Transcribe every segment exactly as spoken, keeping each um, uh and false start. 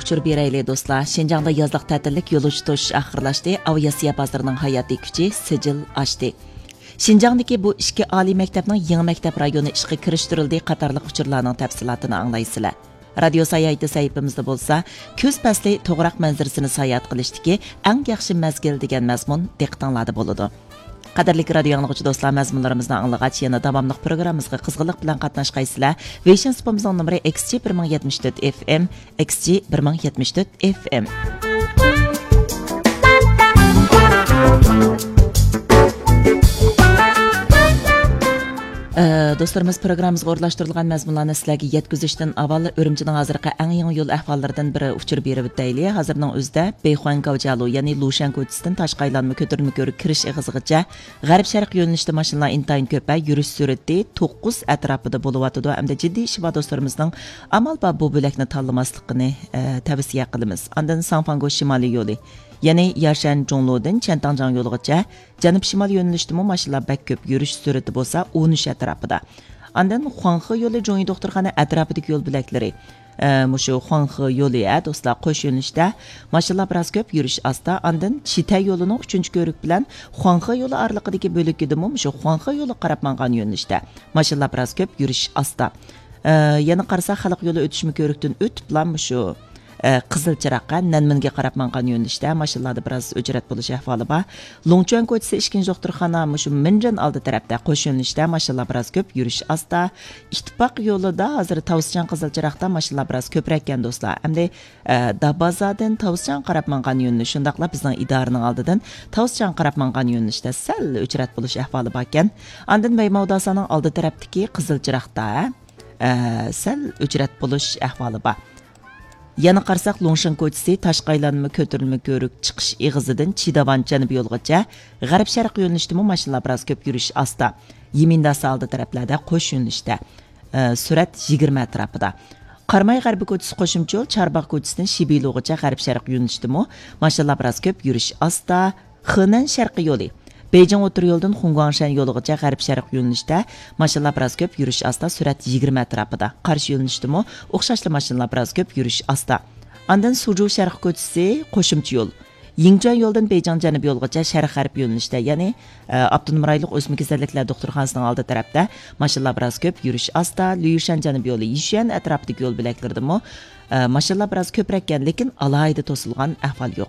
uçur berayli do'stlar. Şinjangda yazlıq ta'tillik yo'l tutuş oxirlashdi. Aviasiya bozorining hayotiy kuchi sijil ochdi. Şinjangdagi bu ikki oliy maktabning yangi maktab rayoni ishga kirishtirildi qatorliq uchurlarning tafsilotini anglaysizlar. Radio sayayati sayfimizda bo'lsa, ko'z pasli to'g'riq manzarasini sayat qilishdagi eng yaxshi mazgil degan mazmun diqqatinglarda bo'ladi. Qadrli radio anglag'uchi do'stlar, mazmunlarimizni anglag'ach yana davomli programmamizga qizg'inlik bilan qatnashqaysizlar. Vision spomizning nomeri X G bir ming yetmish to'rt F M, X G bir ming yetmish to'rt F M. Do'stlarimiz, programmamizga o'rlashtirilgan mazmunlarni sizlarga yetkazishdan avval Urumchining hozirgi eng yangi yo'l ahvollaridan biri uchur berib o'tayli. Hozirning o'zida Beyxuangaojalu, ya'ni Lushan ko'chasidan Tashqaylanma ko'tarma ko'rik kirish ig'izgacha g'arb sharq yo'nalishida mashinalar intayin ko'pa, yurish sur'ati to'qqiz atrofida bo'lyotdi. Hamda jiddiy ish va do'stlarimizning amal va bu bo'lakni tanlamasligini tavsiya qilamiz. Andan Sanfango shimoliy yo'li, ya'ni Yarshan Zhongludan Chantanjang yo'ligacha janub shimol yo'nalishdami mashinalar bak ko'p yurish sur'ati bo'lsa o'n uch atrofida. Andan Huanghe yo'li Jongi doktorxona atrofidagi yo'l bo'laklari. Mushu Huanghe yo'li do'stlar qo'sh yo'nalishda mashinalar biroz ko'p yurish asta. Andan Chitay yo'lining uchinchi ko'rik bilan Huanghe yo'li oralig'idagi bo'lakidami mushu Huanghe yo'li qarab mangan yo'nalishda mashinalar biroz ko'p yurish asta. Yana qarasa xalq yo'li o'tishmi ko'rikdan o'tib bilan mushu Qizilchiroqqa Nanminga qarab mangan yo'nalishda mashinalarda biroz o'chrat bo'lish ahvoli bor. Longchuan ko'chasi ikkinchi doktorxona mushu Minjan oldi tarafda qo'sh yo'nalishda mashinalar biroz ko'p yurish asta. Ittifoq yo'lida hozir Tavsichan Qizilchiroqda mashinalar biroz ko'proq ekan do'stlar. Hamda Dabazadan Tavsichan qarab mangan yo'nalish shundaqla bizning idoraning oldidan Tavsichan qarab mangan yo'nalishda sal o'chrat bo'lish ahvoli bor ekan. Andan Maymavdasaning oldi tarafdagi Qizilchiroqda sal o'chrat bo'lish ahvoli bor. Yana qarsak Longshan ko'chasi Tashqaylanma ko'tarilma ko'rik chiqish ig'izidan Chidavan janub yo'lgacha g'arb sharq yo'nalishdami mashinalar biroz ko'p yurish asta. Yemindasi oldi taraflarda qo'sh yo'nalishda surat yigirma atrofida. Qarmay g'arbi ko'chasi qo'shimcha yo'l Charbaq ko'chasidan Shibilogacha g'arb sharq yo'nalishdami mashinalar biroz ko'p yurish asta. Xinan sharqi yo'li Beijing o'tir yo'ldan Xunguangshan yo'ligacha g'arb sharq yo'nalishda mashinalar biroz ko'p yurish asta, surat yigirma atrofida. Qarshi yo'nalishdami o'xshashli mashinalar biroz ko'p yurish asta. Andan Suju sharq ko'chasi qo'shimcha yo'l Yingjian yo'ldan Beijing janub yo'ligacha sharq g'arb yo'nalishda, ya'ni Abdunum rayonlik o'sma kasalliklar doktorxonasining oldi tarafda mashinalar biroz ko'p yurish asta. Luyushan janub yo'li Yishan atrofidagi yo'l bo'laklaridami mashinalar biroz ko'proq ekan, lekin alohida to'silgan ahvol yo'q.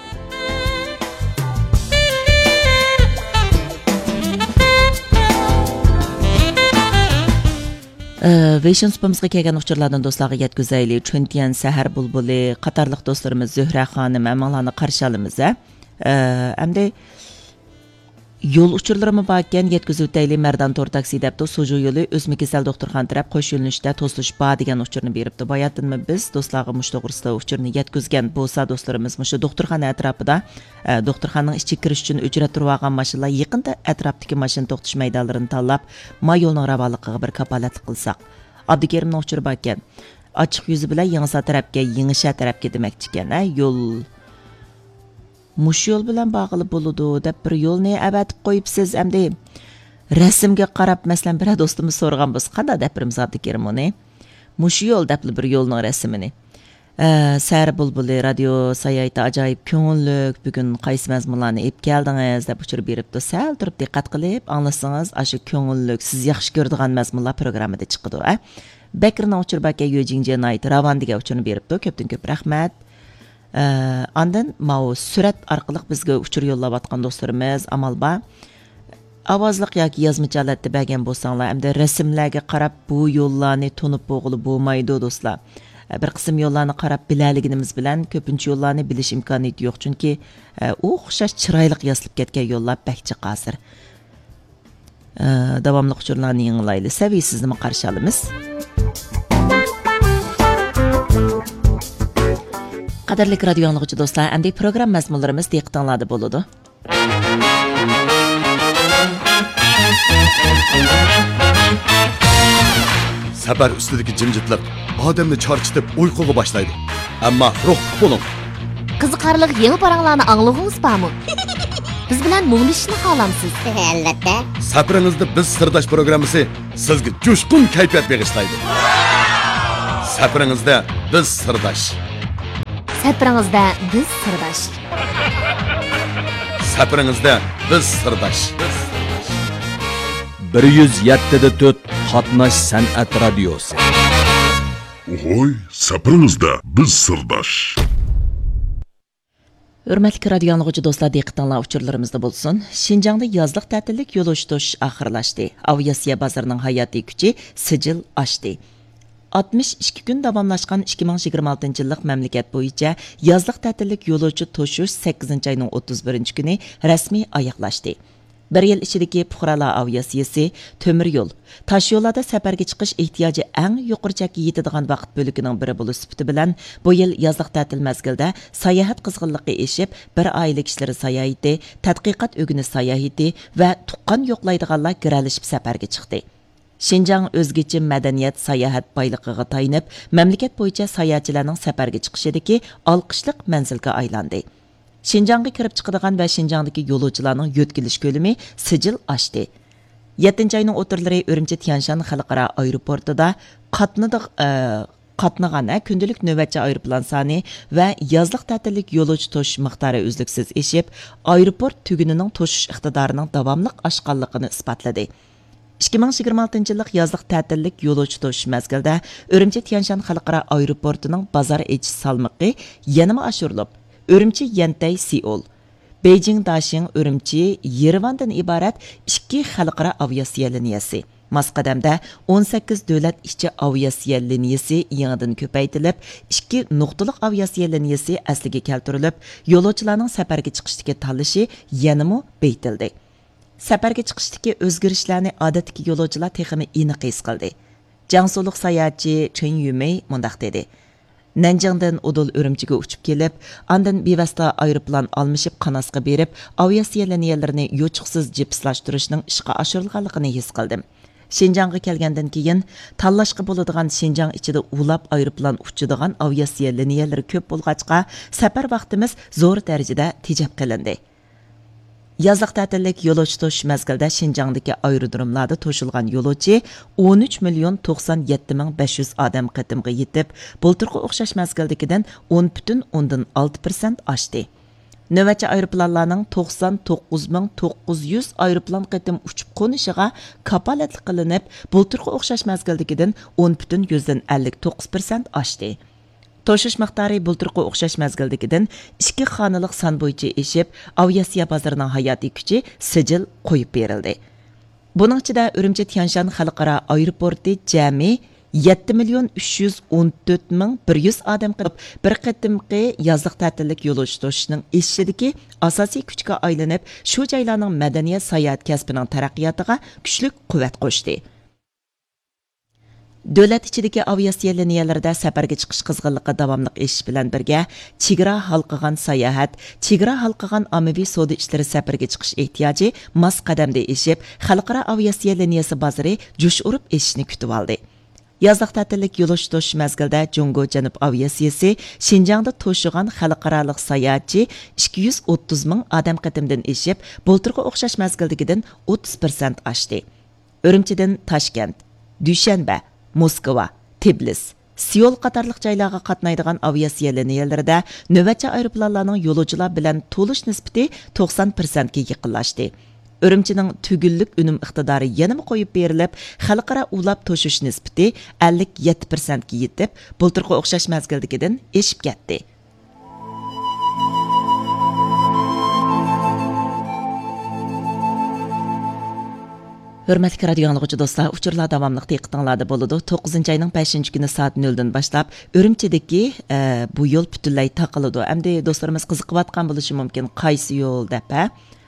Vision spomizga kelgan uchurlardan do'stlarga yetkazaylik. Chuntian Sahar bulbuli qatorliq do'stlarimiz Zuhra xonim amallarni qarshi olamiz. Hamda yo'l uchurlarimi bor ekan, yetkazib o'taylik. Mardan Tor taksi debdi Suju yo'li O'sma kasal doktorxona taraf qo'sh yo'nalishda to'silish bor degan uchurni beribdi. Boyatdimi biz do'stlarga mush to'g'risida uchurni yetkazgan bo'lsa do'stlarimiz mush doktorxona atrofida doktorxonaning ichiga kirish uchun o'chrat turib olgan mashinalar yaqinda atrofdagi mashina to'xtash maydonlarini tanlab, ma yo'lning ravonligiga bir kapolatlik qilsak. Abdukerimning uchuri bor ekan. Ochiq yuzi bilan Yangisan tarafga, Yangisha tarafga demoqchi ekan. Yo'l mush yo'l bilan bog'liq bo'ladi deb bir yo'lni avatib qo'yibsiz. Hamda rasmga qarab masalan bir do'stimiz so'ragan bo'lsa, qanday deb birimiz Abdukerim uni mush yo'l deb bir yo'lning rasmini Sar bulbuli radio sayayati ajoyib ko'ngillik, bugun qaysi mazmunlarni ep keldingiz deb uchirib beribdi. Sal turib diqqat qilib anglasangiz, ashu ko'ngillik siz yaxshi ko'radigan mazmunlar programmada chiqadi. Bekirning uchirib aka Yojingje Night Ravandiga uchirib beribdi. Ko'pdan ko'p rahmat. Andan mau surat orqali bizga uchur yo'llayotgan do'stlarimiz amal bor. Ovozliq yoki yozmacha holatda bergan bo'lsanglar, hamda rasmlarga qarab bu yo'llarni tunib bo'g'ilib bo'lmaydi do'stlar. Bir qism yo'llarni qarab bilaliginimiz bilan ko'pincha yo'llarni bilish imkoniyati yo'q, chunki u o'xshash chiroyli yosilib ketgan yo'llar bakcha qasir. Davomli uchurlarni yanglayli. Saviysiz nima qarshi olamiz? Qadrli radio anglag'uchi do'stlar, endi program mazmunlarimiz diqqatinglarda bo'ladi. Safar ustidagi jimjitlik odamni charchitib uyquga boshlaydi. Ammo ruhli bo'ling. Qiziqarli yangi paranglarni anglag'ingiz bormi? Biz bilan muglishishni xohlamsiz? Albatta. Safaringizda biz sirdosh programmasi sizga jo'shqin kayfiyat bag'ishlaydi. Safaringizda biz sirdosh. Safaringizda biz sirdosh. Safaringizda biz sirdosh. bir yuz yetti nuqta to'rt Qatnash san'at radiosi. Oy, safaringizda biz sirdosh. Hürmetli radyo anlıqıcı dostlar, diqqətinizə uçurlarımızda bolsun. Şinjan'da yazlıq tətillik yol uçuş axırlaşdı. Aviasiya bazarının hayati gücü sicil açdı. altmış ikki gün davamlaşqan ikki ming yigirma oltinchi yillik mamlakat bo'yicha yazlıq tətillik yo'lovchi to'shish sakkizinchi ayning o'ttiz birinchi kuni rasmiy oyoqlashdi. Bir yil ichidagi fuqarolar aviasiyasi, temir yo'l, tosh yo'llarda safarga chiqish ehtiyoji eng yuqori chekka yetadigan vaqt bo'ligining biri bo'lish sifati bilan bu yil yozliq ta'til mazgilida sayohat qizg'inligi eshib, bir oila kishilar sayohati, tadqiqot o'g'ini sayohati va tuqqan yo'qlaydiganlar giralishib safarga chiqdi. Şinjan o'zgacha madaniyat sayohat boyligiga tayinib, mamlakat bo'yicha sayohatchilarning safarga chiqishidagi olqishliq manzilga aylandi. Şinjan'ga kirib chiqadigan va Şinjan'dagi yo'lovchilarning yo'tkilish ko'lami sijil oshdi. yettinchi ayning o'tirlari Urumchi Tianshan xalqaro aeroportida qatnadiq qatnagan kundalik navbatchi aeroplan soni va yozliq ta'tillik yo'lovchi to'shish miqdori uzluksiz eshib, aeroport tugunining to'shish iqtidorining davomli oshganligini isbotladi. ikki ming yigirma oltinchi yillik yozliq ta'tillik yo'lovchi to'shish mazgilida Urumchi Tianshan xalqaro aeroportining bozor echish salmoqi yanama oshirilib, Urumchi Yantay Seul, Beijing Daxing Urumchi Yerevandan iborat ikki xalqaro aviasiya liniyasi. Masqadamda o'n sakkiz davlat ichki aviasiya liniyasi yangidan ko'paytirilib, ikki nuqtaliq aviasiya liniyasi asliga keltirilib, yo'lovchilarning safarga chiqishdagi tanlashi yanama beytildi. Safarga chiqishdagi o'zgarishlarni odatdagi yo'lovchilar texmi aniq his qildi. Jiangsulik sayohatchi Chen Yumei mundaq dedi: Nanjingdan Udul Urumchiga uchib kelib, andan bevosita aeroplan almashib qanasqa berib, aviasiya liniyalarini yo'chiqsiz jipslashtirishning ishga oshirilganligini his qildim. Şinjan'ga kelgandan keyin tanlashga bo'ladigan Şinjan ichida ulab aeroplan uchadigan aviasiya liniyalari ko'p bo'lg'achqa, safar vaqtimiz zo'r darajada tejab qilindi. Yazliq ta'tillik yo'lovchi to'shish mazgilida Şinjan'dagi aerodromlarda to'shilgan yo'lovchi o'n uch million to'qson yetti ming besh yuz odam qatimga yetib, bulturga o'xshash mazgildagidan o'n butun o'ndan olti persent oshdi. Navbatchi aeroplanlarning to'qson to'qqiz ming to'qqiz yuz aeroplan qatim uchib qo'nishiga kapolatlik qilinib, bulturga o'xshash mazgildagidan o'n butun yuzdan ellik to'qqiz persent oshdi. To'shish miqdori bulturga o'xshash mazgildagidan ikki xonalik son bo'yicha eshib, aviasiya bozorining hayotiy kuchi sijil qo'yib berildi. Buning ichida Urumchi Tianshan xalqaro aeroporti jami yetti million uch yuz o'n to'rt ming bir yuz odam qilib, bir qatimqi yozliq ta'tillik yo'lovchi to'shishning eshishidagi asosiy kuchga aylanib, shu joylarning madaniyat sayohat kasbining taraqqiyotiga kuchli quvvat qo'shdi. Davlat ichidagi aviasiya liniyalarida safarga chiqish qizg'inligi davomli eshish bilan birga, chegara halqagan sayohat, chegara halqagan ommaviy savdo ishlari safarga chiqish ehtiyoji mas qadamda eshib, xalqaro aviasiya liniyasi bozori jo'sh urib eshishni kutib oldi. Yazliq ta'tillik yo'lovchi to'shish mazgilida Jungo Janub aviasiyasi Şinjan'da to'shigan xalqaroliq sayohatchi ikki yuz o'ttiz ming odam qatimdan eshib, bulturga o'xshash mazgildagidan o'ttiz persent oshdi. Urumchidan Toshkent, Dushanba, Moskva, Tbilisi, Seul qatorliq joylarga qatnaydigan aviasiya liniyalarida navbatchi aeroplanlarning yo'lovchilar bilan to'lish nisbati to'qson persent ga yaqinlashdi. Urumchining tugillik unum iqtidori yanama qo'yib berilib, xalqaro ulab to'shish nisbati ellik yetti persent ga yetib, bulturga o'xshash mazgildagidan eshib ketdi. Hürmetli radyo anlıqçı dostlar, uçurlar davamlıq diqqətinizdə boludu. to'qqizinchi ayning beshinchi kuni soat noldan boshlab Urumchidagi e, bu yo'l butunlay taqiladi. Endi do'stlarimiz qiziqib atgan bo'lishi mumkin, qaysi yo'l deb.